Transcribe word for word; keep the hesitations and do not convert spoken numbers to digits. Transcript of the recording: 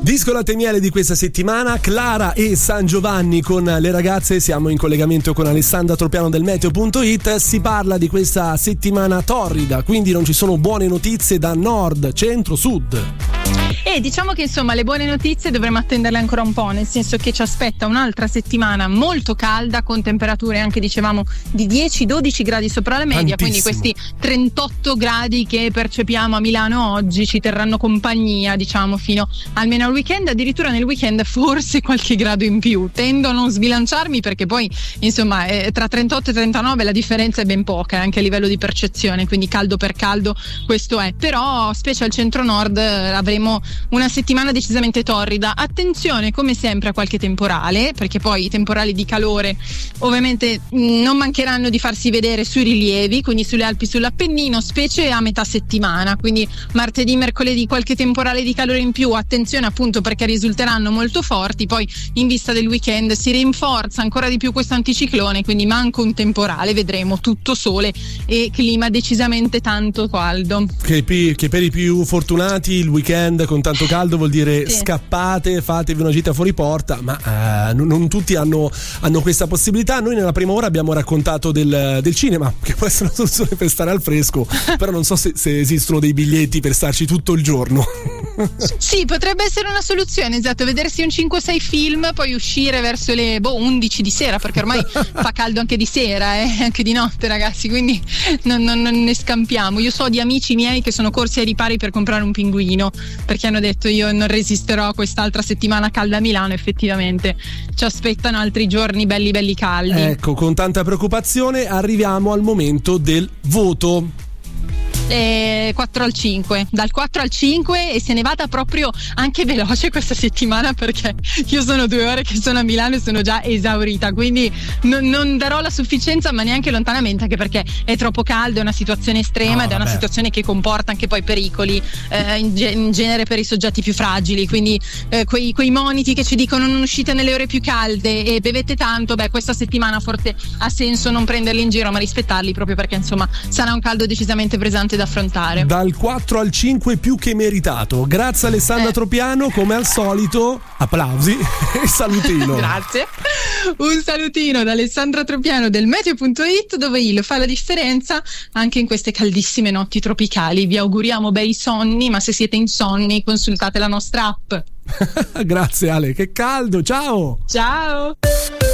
Disco latte e miele di questa settimana, Clara e San Giovanni con le ragazze. Siamo in collegamento con Alessandra Tropiano del meteo punto it. Si parla di questa settimana torrida, quindi non ci sono buone notizie da nord, centro, sud. E diciamo che insomma le buone notizie dovremo attenderle ancora un po', nel senso che ci aspetta un'altra settimana molto calda, con temperature anche dicevamo di dieci dodici gradi sopra la media. Tantissimo. Quindi questi trentotto gradi che percepiamo a Milano oggi ci terranno compagnia, diciamo, fino almeno al weekend. Addirittura nel weekend forse qualche grado in più. Tendo a non sbilanciarmi perché poi insomma eh, tra trentotto e trentanove la differenza è ben poca, anche a livello di percezione, quindi caldo per caldo questo è. Però specie al centro-nord eh, avremo una settimana decisamente torrida. Attenzione come sempre a qualche temporale, perché poi i temporali di calore ovviamente mh, non mancheranno di farsi vedere sui rilievi, quindi sulle Alpi, sull'Appennino, specie a metà settimana. Quindi martedì, mercoledì qualche temporale di calore in più. Attenzione appunto perché risulteranno molto forti. Poi in vista del weekend si rinforza ancora di più questo anticiclone, quindi manco un temporale, vedremo tutto sole e clima decisamente tanto caldo. Che, che per i più fortunati il weekend con tanto caldo vuol dire sì. Scappate, fatevi una gita fuori porta, ma eh, non, non tutti hanno, hanno questa possibilità. Noi nella prima ora abbiamo raccontato del, del cinema, che può essere una soluzione per stare al fresco, però non so se, se esistono dei biglietti per starci tutto il giorno. Sì, potrebbe essere una soluzione, esatto, vedersi un cinque sei film, poi uscire verso le boh, undici di sera, perché ormai fa caldo anche di sera, eh, anche di notte, ragazzi, quindi non, non, non ne scampiamo. Io so di amici miei che sono corsi ai ripari per comprare un pinguino, perché hanno detto io non resisterò a quest'altra settimana calda a Milano. Effettivamente ci aspettano altri giorni belli belli caldi. Ecco, con tanta preoccupazione arriviamo al momento del voto. Eh, quattro al cinque, dal quattro al cinque, e se ne vada proprio anche veloce questa settimana, perché io sono due ore che sono a Milano e sono già esaurita, quindi non, non darò la sufficienza, ma neanche lontanamente, anche perché è troppo caldo, è una situazione estrema, no, ed è una vabbè. situazione che comporta anche poi pericoli eh, in, ge- in genere per i soggetti più fragili, quindi eh, quei, quei moniti che ci dicono non uscite nelle ore più calde e bevete tanto, beh questa settimana forse ha senso non prenderli in giro ma rispettarli, proprio perché insomma sarà un caldo decisamente pesante da affrontare. Dal quattro al cinque più che meritato. Grazie Alessandra eh. Tropiano, come al solito applausi e salutino. Grazie. Un salutino da Alessandra Tropiano del meteo punto it, dove il fa la differenza anche in queste caldissime notti tropicali. Vi auguriamo bei sonni, ma se siete insonni consultate la nostra app. Grazie Ale, che caldo, ciao. Ciao.